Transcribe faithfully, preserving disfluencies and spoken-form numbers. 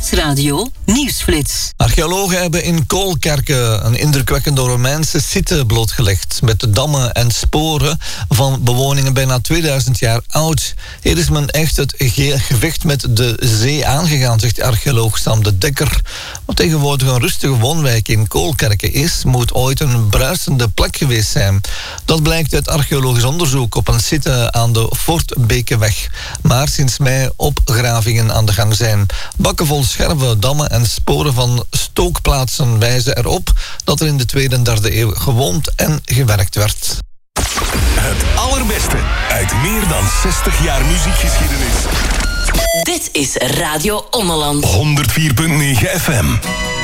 Stadsradio Nieuwsflits. Archeologen hebben in Koolkerke een indrukwekkende Romeinse site blootgelegd met de dammen en sporen van bewoningen bijna tweeduizend jaar oud. Hier is men echt het ge- gevecht met de zee aangegaan, zegt archeoloog Sam de Dekker. Wat tegenwoordig een rustige woonwijk in Koolkerke is, moet ooit een bruisende plek geweest zijn. Dat blijkt uit archeologisch onderzoek op een site aan de Fortbekeweg. Maar sinds mei opgravingen aan de gang zijn. Bakken vol scherven, dammen en sporen van stookplaatsen wijzen erop dat er in de tweede en derde eeuw gewoond en gewerkt werd. Het allerbeste uit meer dan zestig jaar muziekgeschiedenis. Dit is Radio Ommeland. honderd vier komma negen F M.